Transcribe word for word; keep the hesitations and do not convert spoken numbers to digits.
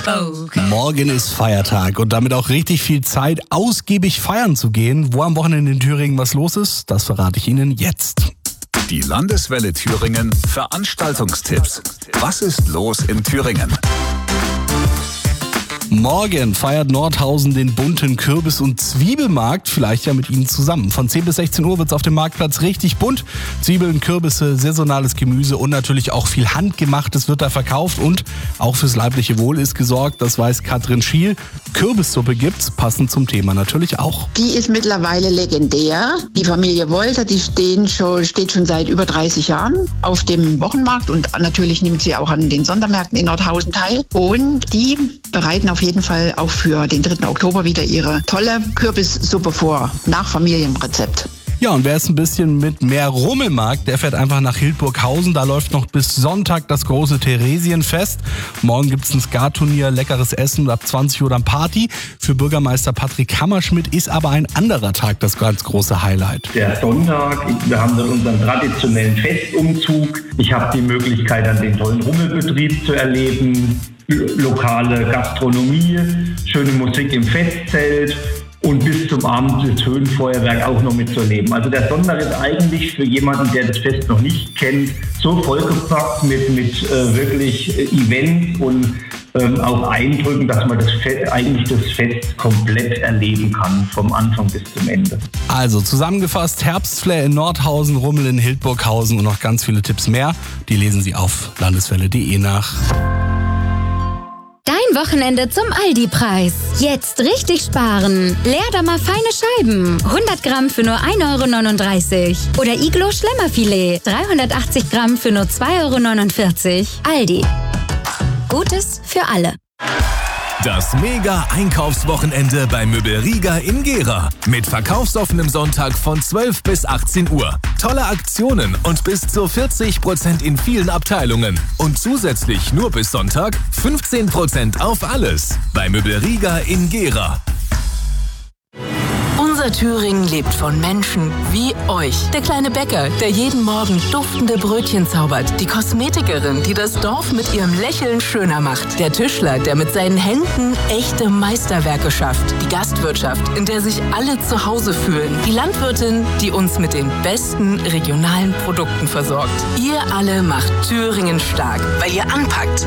Okay. Morgen ist Feiertag und damit auch richtig viel Zeit, ausgiebig feiern zu gehen. Wo am Wochenende in Thüringen was los ist, das verrate ich Ihnen jetzt. Die Landeswelle Thüringen Veranstaltungstipps. Was ist los in Thüringen? Morgen feiert Nordhausen den bunten Kürbis- und Zwiebelmarkt, vielleicht ja mit Ihnen zusammen. Von zehn bis sechzehn Uhr wird es auf dem Marktplatz richtig bunt. Zwiebeln, Kürbisse, saisonales Gemüse und natürlich auch viel Handgemachtes wird da verkauft. Und auch fürs leibliche Wohl ist gesorgt, das weiß Katrin Schiel. Kürbissuppe gibt's, passend zum Thema natürlich auch. Die ist mittlerweile legendär. Die Familie Wolter, die stehen schon, steht schon seit über dreißig Jahren auf dem Wochenmarkt und natürlich nimmt sie auch an den Sondermärkten in Nordhausen teil. Und die bereiten auf jeden Fall auch für den dritten Oktober wieder ihre tolle Kürbissuppe vor, nach Familienrezept. Ja, und wer es ein bisschen mit mehr Rummel mag, der fährt einfach nach Hildburghausen. Da läuft noch bis Sonntag das große Theresienfest. Morgen gibt's ein Skaturnier, leckeres Essen und ab zwanzig Uhr dann Party. Für Bürgermeister Patrick Hammerschmidt ist aber ein anderer Tag das ganz große Highlight. Der Sonntag, wir haben dann unseren traditionellen Festumzug. Ich habe die Möglichkeit, an den tollen Rummelbetrieb zu erleben, lokale Gastronomie, schöne Musik im Festzelt und bis zum Abend das Höhenfeuerwerk auch noch mitzuerleben. Also der Sonntag ist eigentlich für jemanden, der das Fest noch nicht kennt, so vollgepackt mit, mit äh, wirklich äh, Events und ähm, auch Eindrücken, dass man das Fest, eigentlich das Fest komplett erleben kann, vom Anfang bis zum Ende. Also zusammengefasst, Herbstflair in Nordhausen, Rummel in Hildburghausen und noch ganz viele Tipps mehr. Die lesen Sie auf landeswelle punkt de nach. Dein Wochenende zum Aldi-Preis. Jetzt richtig sparen. Leerdammer feine Scheiben. hundert Gramm für nur ein Euro neununddreißig. Oder Iglo Schlemmerfilet. dreihundertachtzig Gramm für nur zwei Euro neunundvierzig. Aldi. Gutes für alle. Das Mega-Einkaufswochenende bei Möbel Rieger in Gera. Mit verkaufsoffenem Sonntag von zwölf bis achtzehn Uhr. Tolle Aktionen und bis zu vierzig Prozent in vielen Abteilungen. Und zusätzlich nur bis Sonntag fünfzehn Prozent auf alles. Bei Möbel Rieger in Gera. Unser Thüringen lebt von Menschen wie euch. Der kleine Bäcker, der jeden Morgen duftende Brötchen zaubert. Die Kosmetikerin, die das Dorf mit ihrem Lächeln schöner macht. Der Tischler, der mit seinen Händen echte Meisterwerke schafft. Die Gastwirtschaft, in der sich alle zu Hause fühlen. Die Landwirtin, die uns mit den besten regionalen Produkten versorgt. Ihr alle macht Thüringen stark, weil ihr anpackt.